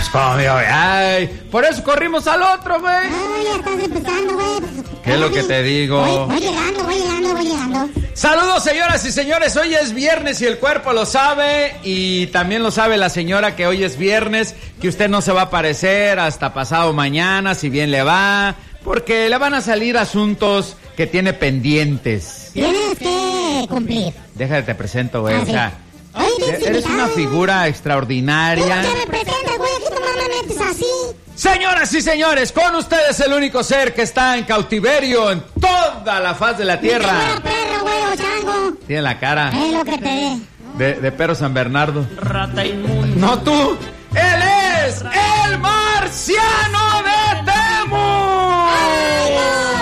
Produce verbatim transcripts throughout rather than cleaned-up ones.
¿Cómo, amigo? Ay, por eso corrimos al otro, güey. Ay, ya estás empezando, güey. ¿Qué es lo que te digo? Voy, voy llegando, voy llegando, voy llegando. Saludos, señoras y señores. Hoy es viernes y el cuerpo lo sabe. Y también lo sabe la señora que hoy es viernes, que usted no se va a aparecer hasta pasado mañana, si bien le va, porque le van a salir asuntos que tiene pendientes. Tienes que cumplir. Déjate, te presento, güey. Ah, o sea, sí. Oye, eres invitado, una figura extraordinaria. ¿Qué me presentas, güey? Aquí nomás me metes así. Señoras y señores, con ustedes el único ser que está en cautiverio en toda la faz de la tierra. Ni que fuera perro, güey, o chango. Tiene la cara Es lo que te dé. de, de perro San Bernardo. Rata inmunda. No tú. Él es el marciano de Temu. ¡Ay, no,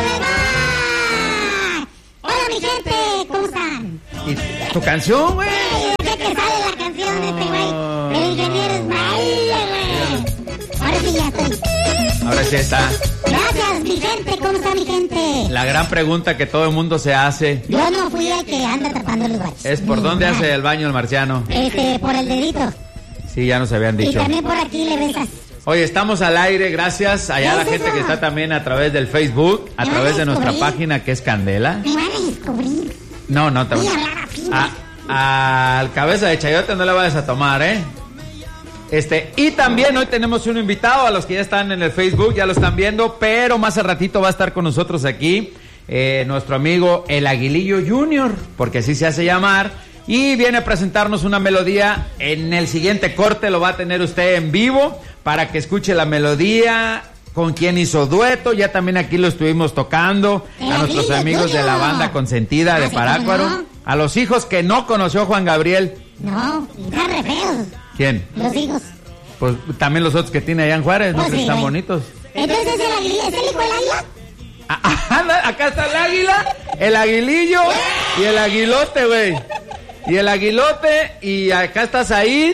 verdad! Hola, mi gente, ¿cómo están? ¿Y tu canción, güey? Ay, ¿de qué sale la canción de este güey? El ingeniero Ismael, güey. Ahora sí ya estoy. Ahora sí está. Gracias, mi gente, ¿cómo está mi gente? La gran pregunta que todo el mundo se hace Yo no fui el que anda tapando los baches. es ¿por dónde hace el baño el marciano? Este, por el dedito. Sí, ya nos habían Y dicho. también por aquí le besas. Oye, estamos al aire, gracias allá a la ¿Qué es gente eso? que está también a través del Facebook, a Me través van a de nuestra descubrir. página que es Candela. Me van a descubrir. No, no, te Voy a hablar así. a, al cabeza de chayote no le vayas a tomar, ¿eh? Este, y también hoy tenemos un invitado, a los que ya están en el Facebook, ya lo están viendo, pero más al ratito va a estar con nosotros aquí eh, nuestro amigo El Aguilillo Junior, porque así se hace llamar, y viene a presentarnos una melodía. En el siguiente corte lo va a tener usted en vivo, para que escuche la melodía, con quien hizo dueto, ya también aquí lo estuvimos tocando, El a nuestros Aguilillo amigos de la Junior. banda consentida de ¿Ah, sí, Parácuaro, cómo no? a los hijos que no conoció Juan Gabriel. No, están re feos. ¿Quién? Los hijos. Pues también los otros que tiene allá en Juárez, ¿no? Pues Que sí, están güey. bonitos. Entonces el aguilillo, ¿es el hijo del águila? Ah, ah, anda, acá está el águila, el aguilillo y el aguilote, güey. Y el aguilote, y acá está Said,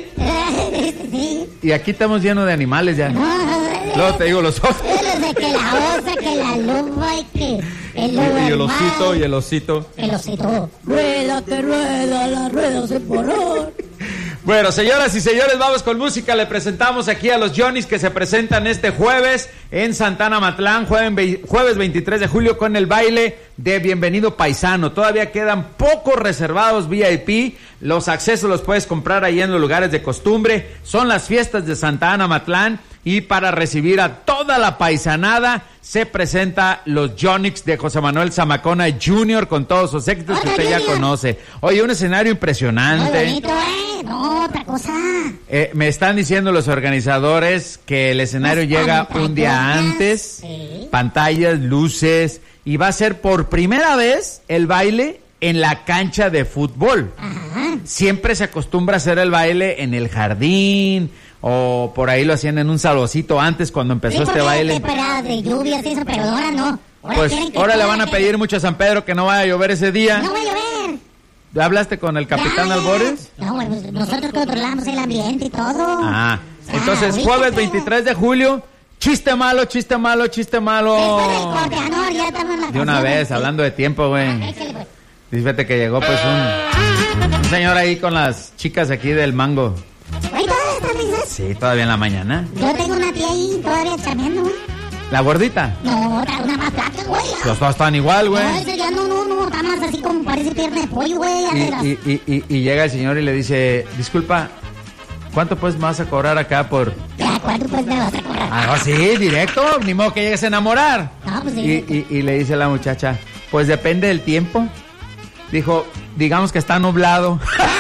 Sí. y aquí estamos llenos de animales ya. Luego te digo los otros. Los de que la osa, que la loba y que el lobo Y el del osito, mar. y el osito. El osito. Rueda que rueda, la rueda se paró. Bueno, señoras y señores, vamos con música. Le presentamos aquí a los Johnnies que se presentan este jueves en Santana Matlán, jueves veintitrés de julio, con el baile de Bienvenido Paisano. Todavía quedan pocos reservados V I P. Los accesos los puedes comprar ahí en los lugares de costumbre. Son las fiestas de Santana Matlán. Y para recibir a toda la paisanada se presenta los Johnnies de José Manuel Zamacona Junior con todos sus éxitos que usted ya conoce. Oye, un escenario Muy impresionante. bonito, ¿eh? No, otra cosa. Eh, me están diciendo los organizadores que el escenario Las llega un día pantallas, antes, sí. pantallas, luces, y va a ser por primera vez el baile en la cancha de fútbol. Ajá. Siempre se acostumbra a hacer el baile en el jardín, o por ahí lo hacían en un saloncito antes cuando empezó Sí, este porque baile. temporada de lluvias y eso, pero ahora no. Ahora Pues quieren que ahora le todo van a que- pedir mucho a San Pedro que no vaya a llover ese día. No va a llover. ¿Ya hablaste con el capitán Ya, Albores? No, bueno, pues nosotros controlamos el ambiente y todo. Ah, Ya, entonces ahorita jueves todo. veintitrés de julio, chiste malo, chiste malo, chiste malo. Después del corte, ah, no, ya estamos en la De una canción, vez, sí. hablando de tiempo, güey. Échale, pues. Fíjate que llegó pues un, un señor ahí con las chicas aquí del mango. Güey, ¿todavía están risas? Sí, todavía en la mañana. Yo tengo una tía ahí todavía chameando, güey. La gordita. No, otra, una más flaca, güey. Los dos están igual, güey. No, ese ya no, no, no, está más así como parece pierna de pollo, güey. ya de las- Y, y, y, y llega el señor y le dice, disculpa, ¿cuánto pues me vas a cobrar acá por...? Ya, ¿cuánto pues me vas a cobrar? Ah, sí, directo, ni modo que llegues a enamorar. No, pues Y, sí. y, y le dice la muchacha, pues depende del tiempo. Dijo, digamos que está nublado.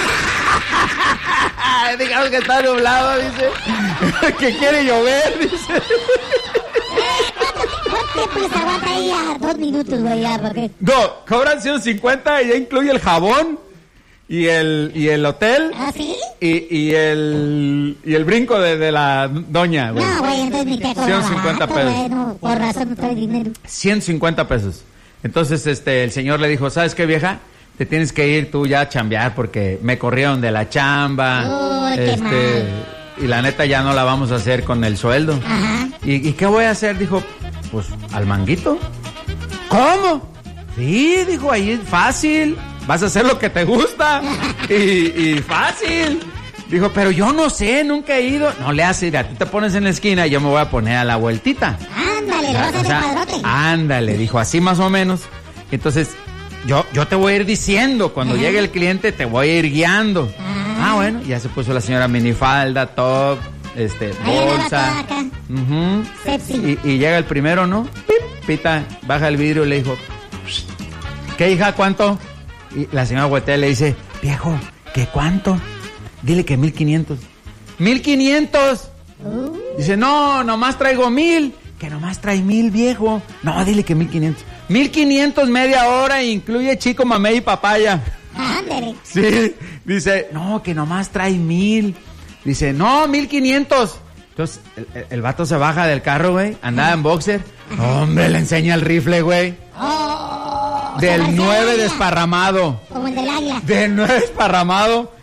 Digamos que está nublado, dice. Que quiere llover, dice. ¿Cuánto pues aguanta ahí a dos minutos, güey, ya, porque... No, cobran ciento cincuenta y ya incluye el jabón y el, y el hotel ¿Ah, sí? y, y el y el brinco de, de la doña, güey. No, güey, entonces ni te cobra ciento cincuenta barato, pesos. güey, no, por razón no trae dinero. ciento cincuenta pesos. Entonces, este, el señor le dijo, ¿sabes qué, vieja? Te tienes que ir tú ya a chambear porque me corrieron de la chamba. Uy, qué este, mal. y la neta ya no la vamos a hacer con el sueldo. Ajá. ¿Y, ¿Y qué voy a hacer? Dijo, pues, ¿al manguito? ¿Cómo? Sí, dijo, ahí es fácil. Vas a hacer lo que te gusta. Y, y fácil. Dijo, pero yo no sé, nunca he ido. No le hace, mira, tú te pones en la esquina y yo me voy a poner a la vueltita. Ándale, lo vas a hacer padrote. Ándale, dijo, así más o menos. Entonces, yo, yo te voy a ir diciendo, cuando llegue el cliente te voy a ir guiando. Ah, ah bueno, ya se puso la señora minifalda, top, este, bolsa. Uh-huh. y, y llega el primero, ¿no? Pip, pita, baja el vidrio y le dijo, ¿qué hija, cuánto? Y la señora voltea y le dice, viejo, ¿qué cuánto? Dile que mil quinientos. ¡Mil quinientos! Uh. Dice, no, nomás traigo mil. Que nomás trae mil, viejo. No, dile que mil quinientos. Mil quinientos media hora, incluye chico, mamey y papaya. Ándale. Sí, dice, no, que nomás trae mil. Dice, no, mil quinientos. Entonces, el, el vato se baja del carro, güey, andaba en boxer. Hombre, le enseña el rifle, güey. Oh, del nueve desparramado. Como el del águila. Del nueve desparramado.